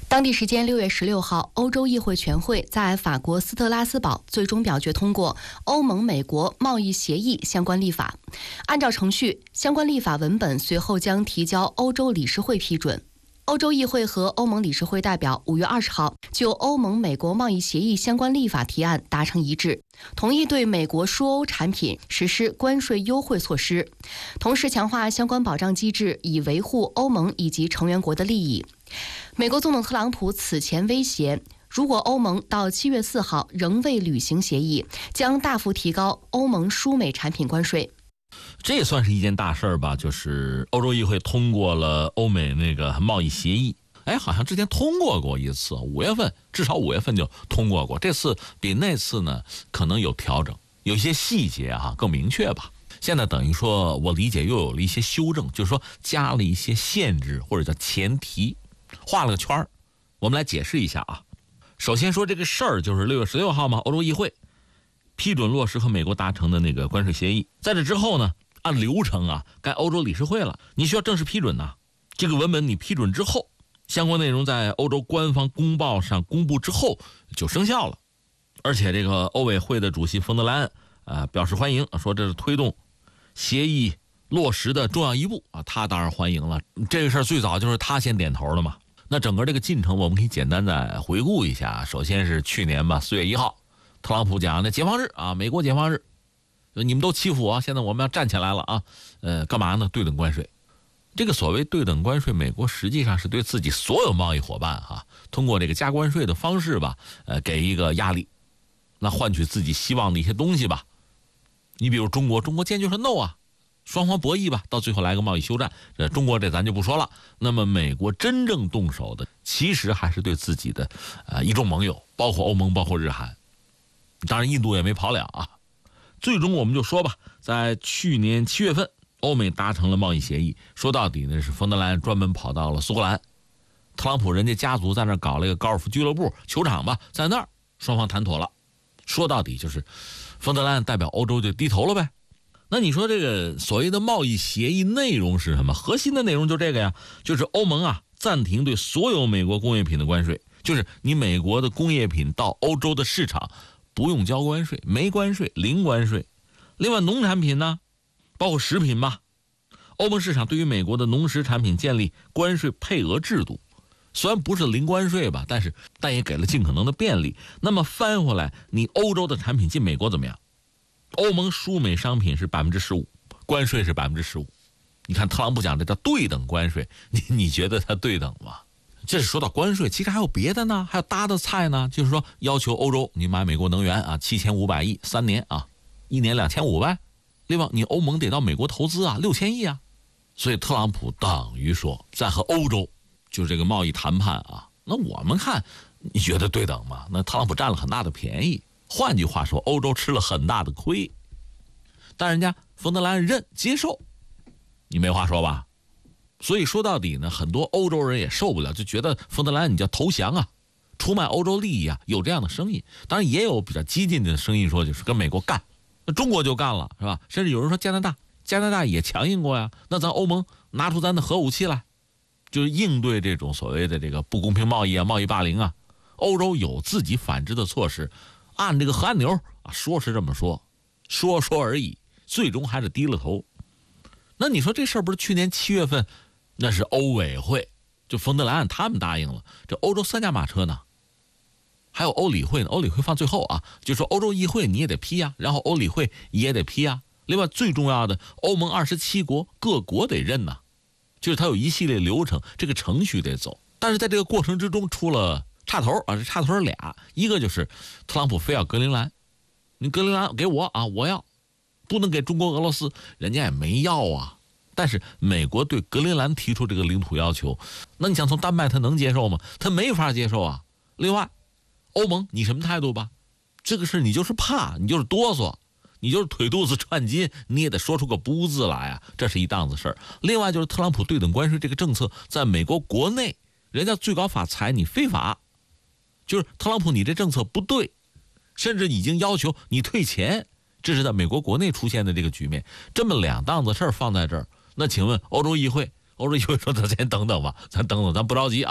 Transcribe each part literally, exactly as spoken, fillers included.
当地时间六月十六号，欧洲议会全会在法国斯特拉斯堡最终表决通过欧盟美国贸易协议相关立法。按照程序，相关立法文本随后将提交欧洲理事会批准。欧洲议会和欧盟理事会代表五月二十号就欧盟美国贸易协议相关立法提案达成一致，同意对美国输欧产品实施关税优惠措施，同时强化相关保障机制，以维护欧盟以及成员国的利益。美国总统特朗普此前威胁，如果欧盟到七月四号仍未履行协议，将大幅提高欧盟输美产品关税。 这也算是一件大事儿吧，就是欧洲议会通过了欧美那个贸易协议。哎，好像之前通过过一次，五月份至少五月份就通过过，这次比那次呢可能有调整，有些细节哈、啊、更明确吧。现在等于说我理解又有了一些修正，就是说加了一些限制或者叫前提，画了个圈儿。我们来解释一下啊。首先说这个事儿就是六月十六号嘛，欧洲议会批准落实和美国达成的那个关税协议。在这之后呢，按流程啊，该欧洲理事会了，你需要正式批准呐、啊。这个文本你批准之后，相关内容在欧洲官方公报上公布之后就生效了。而且这个欧委会的主席冯德莱恩呃表示欢迎，说这是推动协议落实的重要一步啊，他当然欢迎了。这个事儿最早就是他先点头的嘛。那整个这个进程我们可以简单再回顾一下。首先是去年吧，四月一号，特朗普讲的解放日啊，美国解放日，你们都欺负我，现在我们要站起来了啊！呃，干嘛呢？对等关税。这个所谓对等关税，美国实际上是对自己所有贸易伙伴哈、啊，通过这个加关税的方式吧，呃，给一个压力，那换取自己希望的一些东西吧。你比如中国，中国坚决说 no 啊，双方博弈吧，到最后来个贸易休战。这中国这咱就不说了。那么美国真正动手的，其实还是对自己的呃一众盟友，包括欧盟，包括日韩，当然印度也没跑了啊。最终我们就说吧，在去年七月份，欧美达成了贸易协议。说到底呢，是冯德莱恩专门跑到了苏格兰，特朗普人家家族在那儿搞了一个高尔夫俱乐部球场吧，在那儿双方谈妥了。说到底就是冯德莱恩代表欧洲就低头了呗。那你说这个所谓的贸易协议内容是什么？核心的内容就这个呀，就是欧盟啊暂停对所有美国工业品的关税，就是你美国的工业品到欧洲的市场不用交关税，没关税，零关税。另外农产品呢，包括食品吧，欧盟市场对于美国的农食产品建立关税配额制度，虽然不是零关税吧，但是但也给了尽可能的便利。那么翻回来，你欧洲的产品进美国怎么样？欧盟输美商品是百分之十五，关税是百分之十五。你看特朗普讲这叫对等关税，你你觉得它对等吗？这是说到关税，其实还有别的呢，还有搭的菜呢，就是说要求欧洲你买美国能源啊，七千五百亿三年啊，一年两千五呗。另外你欧盟得到美国投资啊，六千亿啊。所以特朗普等于说在和欧洲就是这个贸易谈判啊，那我们看你觉得对等吗？那特朗普占了很大的便宜。换句话说，欧洲吃了很大的亏，但人家冯德莱恩认接受，你没话说吧？所以说到底呢，很多欧洲人也受不了，就觉得冯德莱恩你叫投降啊，出卖欧洲利益啊，有这样的声音。当然也有比较激进的声音说就是跟美国干，那中国就干了是吧？甚至有人说加拿大，加拿大也强硬过呀，那咱欧盟拿出咱的核武器来，就是应对这种所谓的这个不公平贸易啊、贸易霸凌啊。欧洲有自己反制的措施。按这个核按钮啊，说是这么说，说说而已，最终还是低了头。那你说这事儿不是去年七月份，那是欧委会，就冯德莱恩他们答应了，这欧洲三驾马车呢，还有欧理会呢，欧理会放最后啊，就说欧洲议会你也得批啊，然后欧理会也得批啊。另外最重要的，欧盟二十七国各国得认呐，就是它有一系列流程，这个程序得走。但是在这个过程之中出了插头啊，这插头是俩，一个就是特朗普非要格陵兰，你格陵兰给我啊，我要，不能给中国俄罗斯，人家也没要啊。但是美国对格陵兰提出这个领土要求，那你想从丹麦他能接受吗？他没法接受啊。另外，欧盟你什么态度吧？这个事你就是怕，你就是哆嗦，你就是腿肚子串筋，你也得说出个不字来啊，这是一档子事儿。另外就是特朗普对等关税这个政策，在美国国内，人家最高法裁你非法。就是特朗普你这政策不对，甚至已经要求你退钱，这是在美国国内出现的这个局面。这么两档子事儿放在这儿，那请问欧洲议会，欧洲议会说咱先等等吧，咱等等，咱不着急啊。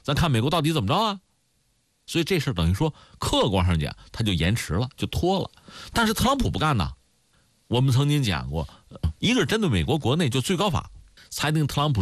咱看美国到底怎么着啊？所以这事等于说客观上讲，他就延迟了，就拖了。但是特朗普不干呐。我们曾经讲过，一个是针对美国国内就最高法裁定特朗普